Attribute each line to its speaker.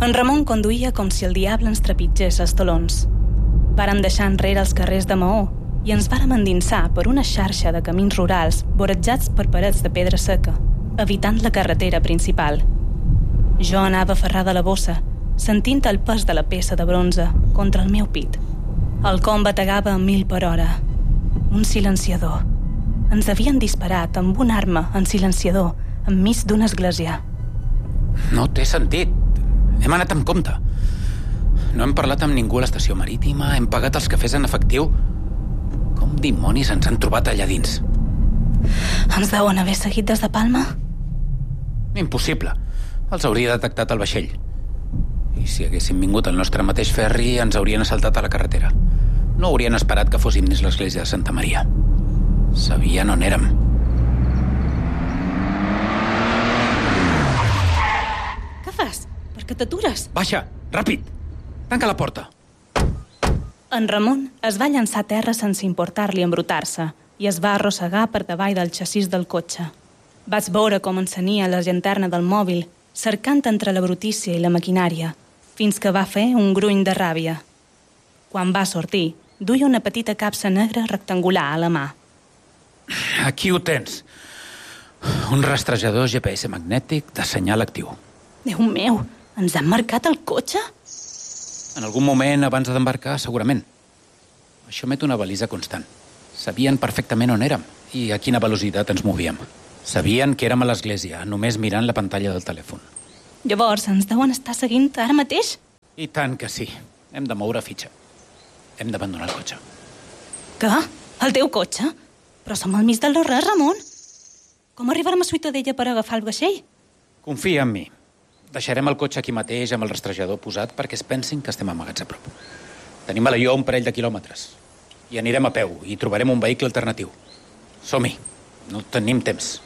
Speaker 1: En Ramon conduïa com si el diable ens trepitgés els talons. Vàrem deixar enrere els carrers de Maó i ens vàrem endinsar per una xarxa de camins rurals vorejats per parets de pedra seca, evitant la carretera principal. Jo anava aferrada a la bossa, sentint el pes de la peça de bronze contra el meu pit. El com bategava a 1000 per hora. Un silenciador. Ens havien disparat amb una arma en silenciador enmig d'una església.
Speaker 2: No té sentit. Hem anat amb compte. No hem parlat amb ningú a l'estació marítima, hem pagat els cafès en efectiu. Com dimonis ens han trobat allà dins?
Speaker 1: Ens deuen haver seguit des de Palma?
Speaker 2: Impossible. Els hauria detectat el vaixell. I si haguéssim vingut al nostre mateix ferri, ens haurien assaltat a la carretera. No haurien esperat que fóssim dins l'església de Santa Maria. Sabien on érem.
Speaker 1: Què fas? Per què t'atures?
Speaker 2: Baixa, ràpid! Tanca la porta.
Speaker 1: En Ramon es va llançar a terra sense importar-li embrutar-se i es va arrossegar per davall del xassís del cotxe. Vaig veure com encenia la llanterna del mòbil, cercant entre la brutícia i la maquinària, fins que va fer un gruny de ràbia. Quan va sortir, duia una petita capsa negra rectangular a la mà.
Speaker 2: Aquí ho tens. Un rastrejador GPS magnètic de senyal actiu.
Speaker 1: Déu meu, ens han marcat el cotxe?
Speaker 2: En algun moment abans d'embarcar, segurament. Això emet una balisa constant. Sabien perfectament on érem i a quina velocitat ens movíem. Sabien que érem a l'església, només mirant la pantalla del telèfon.
Speaker 1: Llavors, ens deuen estar seguint ara mateix?
Speaker 2: I tant que sí. Hem de moure fitxa. Hem d'abandonar el cotxe.
Speaker 1: Què? El teu cotxe? Però som al mig del res, Ramon. Com arribarem a Ciutadella per agafar el vaixell?
Speaker 2: Confia en mi. Deixarem el cotxe aquí mateix amb el rastrejador posat perquè es pensin que estem amagats a prop. Tenim a Alaior un parell de quilòmetres. I anirem a peu i trobarem un vehicle alternatiu. Som-hi. No tenim temps.